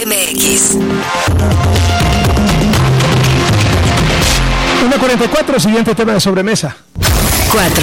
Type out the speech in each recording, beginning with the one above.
MX. 1:44, siguiente tema de sobremesa. 4.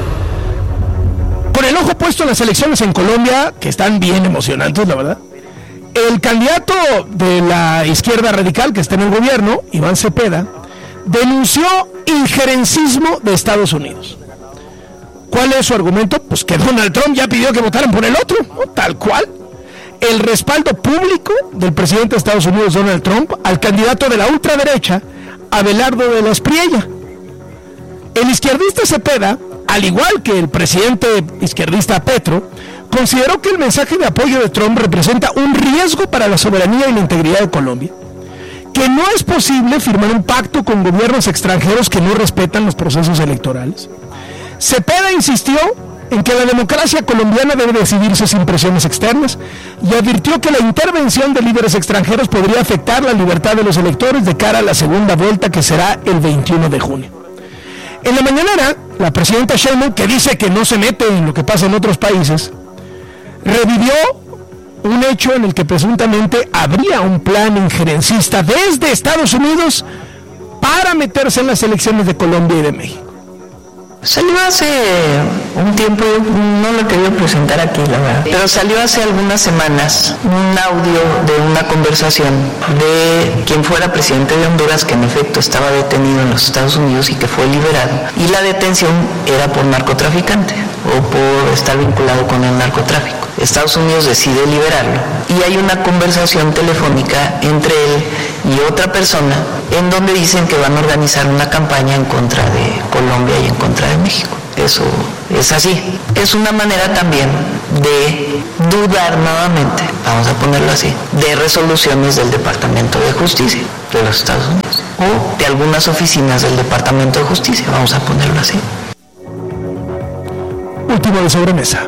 Con el ojo puesto en las elecciones en Colombia, que están bien emocionantes, la verdad, el candidato de la izquierda radical que está en el gobierno, Iván Cepeda, denunció injerencismo de Estados Unidos. ¿Cuál es su argumento? Pues que Donald Trump ya pidió que votaran por el otro, ¿no? Tal cual. El respaldo público del presidente de Estados Unidos, Donald Trump, al candidato de la ultraderecha, Abelardo de la Espriella. El izquierdista Cepeda, al igual que el presidente izquierdista Petro, consideró que el mensaje de apoyo de Trump representa un riesgo para la soberanía y la integridad de Colombia, que no es posible firmar un pacto con gobiernos extranjeros que no respetan los procesos electorales. Cepeda insistió en que la democracia colombiana debe decidirse sin presiones externas y advirtió que la intervención de líderes extranjeros podría afectar la libertad de los electores de cara a la segunda vuelta, que será el 21 de junio. En la mañanera, la presidenta Sheinbaum, que dice que no se mete en lo que pasa en otros países, revivió un hecho en el que presuntamente habría un plan injerencista desde Estados Unidos para meterse en las elecciones de Colombia y de México. Salió hace un tiempo, no lo he querido presentar aquí, la verdad, pero salió hace algunas semanas un audio de una conversación de quien fuera presidente de Honduras, que en efecto estaba detenido en los Estados Unidos y que fue liberado. Y la detención era por narcotraficante o por estar vinculado con el narcotráfico. Estados Unidos decide liberarlo y hay una conversación telefónica entre él y otra persona en donde dicen que van a organizar una campaña en contra de Colombia y en contra de México. Eso es así. Es una manera también de dudar nuevamente, vamos a ponerlo así, de resoluciones del Departamento de Justicia de los Estados Unidos o de algunas oficinas del Departamento de Justicia, vamos a ponerlo así. Último de sobremesa.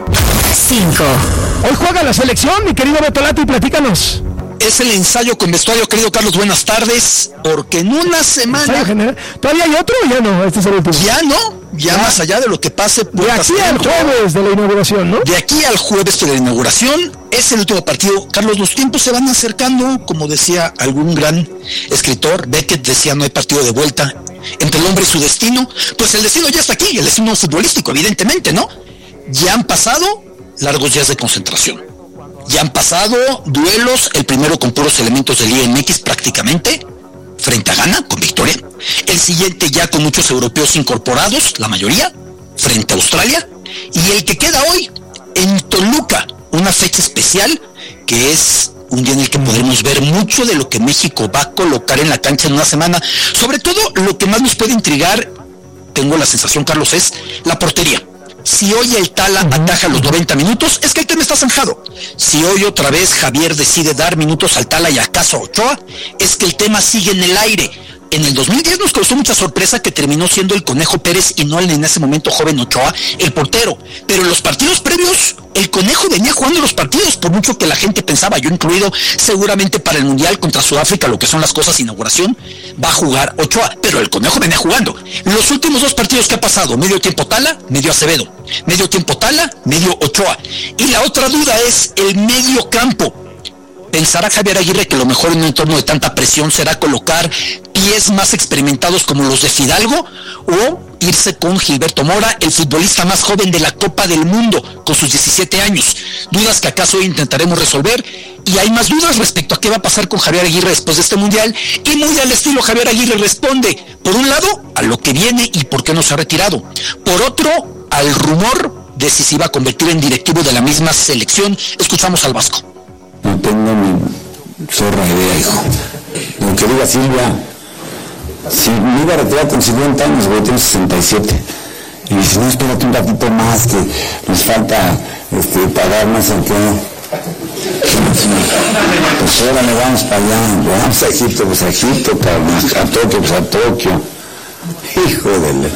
5. Hoy juega la selección, mi querido Beto Lati, platícanos. Es el ensayo con vestuario, querido Carlos, buenas tardes, porque en una semana... ¿Todavía hay otro o ya no? Este es el último. Ya más allá de lo que pase... De aquí al jueves de la inauguración, ¿no? De aquí al jueves de la inauguración, es el último partido. Carlos, los tiempos se van acercando, como decía algún gran escritor, Beckett decía, no hay partido de vuelta entre el hombre y su destino. Pues el destino ya está aquí, el destino futbolístico, evidentemente, ¿no? Ya han pasado largos días de concentración. Ya han pasado duelos, el primero con puros elementos del IMX prácticamente, frente a Ghana, con victoria. El siguiente ya con muchos europeos incorporados, la mayoría, frente a Australia. Y el que queda hoy, en Toluca, una fecha especial, que es un día en el que podremos ver mucho de lo que México va a colocar en la cancha en una semana. Sobre todo, lo que más nos puede intrigar, tengo la sensación, Carlos, es la portería. Si hoy el Tala ataja los 90 minutos, es que el tema está zanjado. Si hoy otra vez Javier decide dar minutos al Tala y acaso a Ochoa, es que el tema sigue en el aire. En el 2010 nos causó mucha sorpresa que terminó siendo el Conejo Pérez y no el en ese momento joven Ochoa, el portero. Pero en los partidos previos, el Conejo venía jugando los partidos, por mucho que la gente pensaba, yo incluido, seguramente para el Mundial contra Sudáfrica, lo que son las cosas inauguración, va a jugar Ochoa. Pero el Conejo venía jugando. Los últimos dos partidos que ha pasado, medio tiempo Tala, medio Acevedo. Medio tiempo Tala, medio Ochoa. Y la otra duda es el medio campo. ¿Pensará Javier Aguirre que lo mejor en un entorno de tanta presión será colocar pies más experimentados como los de Fidalgo o irse con Gilberto Mora, el futbolista más joven de la Copa del Mundo, con sus 17 años? Dudas que acaso hoy intentaremos resolver, y hay más dudas respecto a qué va a pasar con Javier Aguirre después de este Mundial, y muy al estilo Javier Aguirre responde, por un lado, a lo que viene y por qué no se ha retirado, por otro, al rumor de si se iba a convertir en directivo de la misma selección. Escuchamos al Vasco. No tengo ni zorra idea, hijo. Lo que diga Silvia, si me iba a retirar con 50 años, voy a tener 67. Y dice, no, espérate un ratito más, que nos falta pagar más el que... Pues ahora le vamos para allá, vamos a Egipto, pues a Egipto, a Tokio, pues a Tokio. Hijo de la...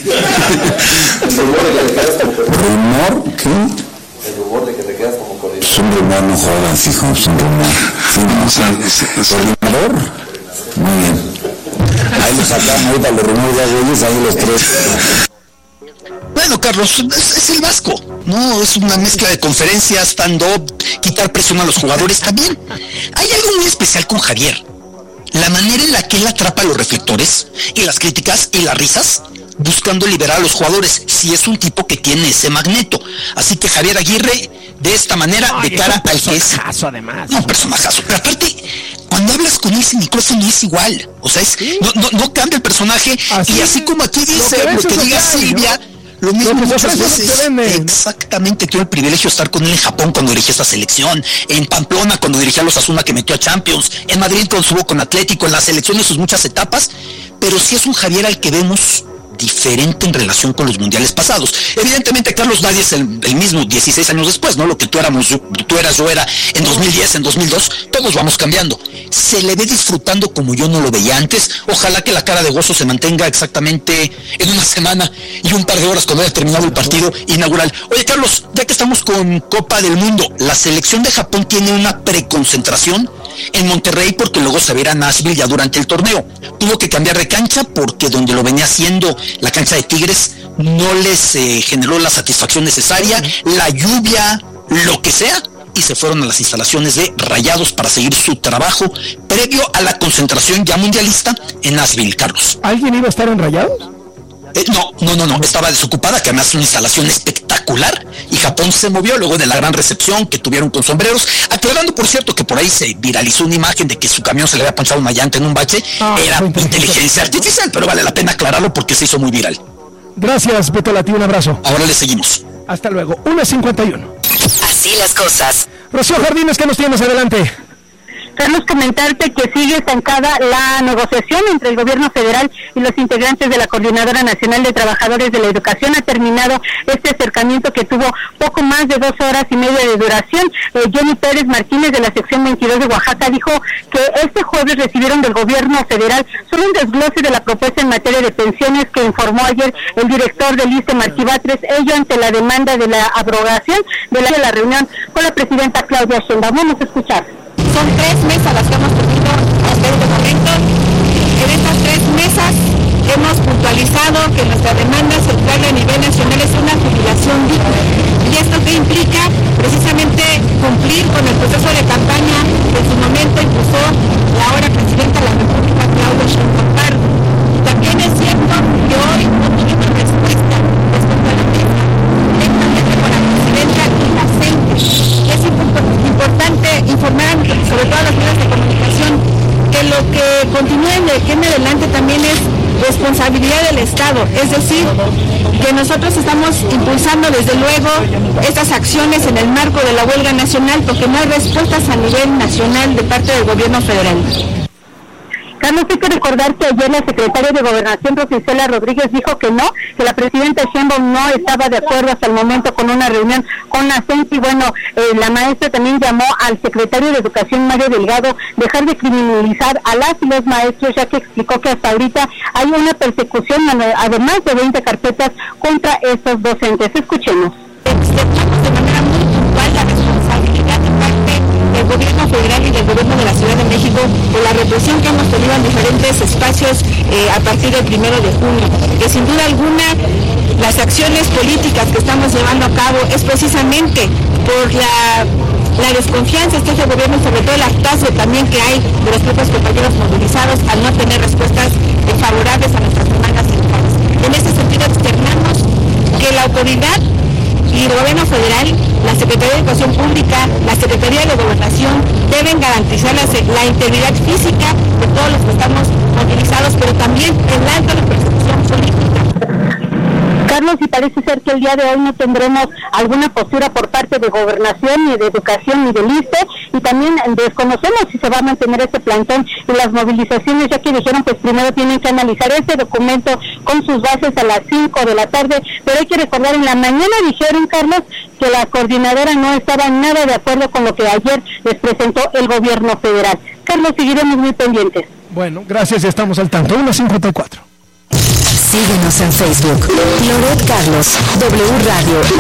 ¿Rumor? ¿Qué? El rumor de que te quedas como coordinador. Es un rumor, no jodas, hijo, es un rumor. Sí, no, ¿coordinador? Muy bien. Ahí lo sacaron ahorita los rumores de Aguiles, ahí los tres. Bueno, Carlos, es el Vasco, ¿no? Es una mezcla de conferencias, stand-up, quitar presión a los jugadores. También hay algo muy especial con Javier. La manera en la que él atrapa los reflectores y las críticas y las risas, buscando liberar a los jugadores, si es un tipo que tiene ese magneto. Así que Javier Aguirre, de esta manera, de cara al que es... Además. No, personajazo. Pero aparte, cuando hablas con ese micrófono es igual. O sea, no cambia el personaje. Y así como aquí dice, lo que diga Silvia... Lo mismo muchas veces. Exactamente, tuve el privilegio de estar con él en Japón cuando dirigía esta selección, en Pamplona cuando dirigía a los Asuna que metió a Champions, en Madrid cuando estuvo con Atlético, en la selección de sus muchas etapas, pero sí es un Javier al que vemos diferente en relación con los mundiales pasados. Evidentemente, Carlos, nadie es el mismo 16 años después, ¿no? Lo que tú eras, yo era en 2010, en 2002, todos vamos cambiando. Se le ve disfrutando como yo no lo veía antes. Ojalá que la cara de gozo se mantenga exactamente en una semana y un par de horas cuando haya terminado el partido inaugural. Oye, Carlos, ya que estamos con Copa del Mundo, la selección de Japón tiene una preconcentración en Monterrey porque luego se va a ir a Nashville ya durante el torneo. Tuvo que cambiar de cancha porque donde lo venía haciendo la cancha de Tigres no les generó la satisfacción necesaria, la lluvia, lo que sea, y se fueron a las instalaciones de Rayados para seguir su trabajo previo a la concentración ya mundialista en Nashville, Carlos. ¿Alguien iba a estar en Rayados? No, estaba desocupada, que además es una instalación espectacular, y Japón se movió luego de la gran recepción que tuvieron con sombreros, aclarando por cierto que por ahí se viralizó una imagen de que su camión se le había ponchado una llanta en un bache, era inteligencia artificial, pero vale la pena aclararlo porque se hizo muy viral. Gracias, Beto Lati, un abrazo. Ahora le seguimos. Hasta luego, 1:51. Así las cosas. Rocío Jardines, ¿qué nos tienes adelante? Carlos, comentarte que sigue estancada la negociación entre el gobierno federal y los integrantes de la Coordinadora Nacional de Trabajadores de la Educación. Ha terminado este acercamiento que tuvo poco más de 2 horas y media de duración. Jenny Pérez Martínez, de la sección 22 de Oaxaca, dijo que este jueves recibieron del gobierno federal solo un desglose de la propuesta en materia de pensiones que informó ayer el director del ISSSTE, Martí Batres, ello ante la demanda de la abrogación de la reunión con la presidenta Claudia Sheinbaum. Vamos a escuchar. Son 3 mesas las que hemos tenido hasta este momento. En estas 3 mesas hemos puntualizado que nuestra demanda central a nivel nacional es una jubilación digna. ¿Y esto qué implica? Precisamente cumplir con el proceso de campaña que en su momento impulsó la ahora presidenta de la República, Claudia Sheinbaum Pardo. También es cierto que hoy no tuvimos respuesta respecto a la mesa directamente con la presidenta y la CENTE. Es importante informar, sobre todo a los medios de comunicación, que lo que continúe de aquí en adelante también es responsabilidad del Estado, es decir, que nosotros estamos impulsando desde luego estas acciones en el marco de la huelga nacional porque no hay respuestas a nivel nacional de parte del gobierno federal. Carlos, hay que recordar que ayer la secretaria de Gobernación, Rosicela Rodríguez, dijo que no, que la presidenta Sheinbaum no estaba de acuerdo hasta el momento con una reunión con la CENTE. Y bueno, la maestra también llamó al secretario de Educación, Mario Delgado, dejar de criminalizar a las y los maestros, ya que explicó que hasta ahorita hay una persecución, además de 20 carpetas contra estos docentes. Escuchemos. Externamos de manera muy puntual la responsabilidad de parte del gobierno federal y del gobierno de la Ciudad de México por la represión que hemos tenido en diferentes espacios a partir del 1 de junio, que sin duda alguna las acciones políticas que estamos llevando a cabo es precisamente por la desconfianza de este gobierno y sobre todo el hartazgo también que hay de los propios compañeros movilizados al no tener respuestas favorables a nuestras demandas sindicales. En ese sentido externamos que la autoridad y el gobierno federal, la Secretaría de Educación Pública, la Secretaría de Gobernación deben garantizar la integridad física de todos los que estamos movilizados, pero también el alto de persecución política. Carlos, y parece ser que el día de hoy no tendremos alguna postura por parte de Gobernación, ni de Educación, ni del ISSSTE, y también desconocemos si se va a mantener este plantón y las movilizaciones, ya que dijeron pues primero tienen que analizar este documento con sus bases a las 5 de la tarde, pero hay que recordar, en la mañana dijeron, Carlos, que la coordinadora no estaba nada de acuerdo con lo que ayer les presentó el gobierno federal. Carlos, seguiremos muy pendientes. Bueno, gracias, ya estamos al tanto. 1:54. Síguenos en Facebook. Loret Carlos, W Radio.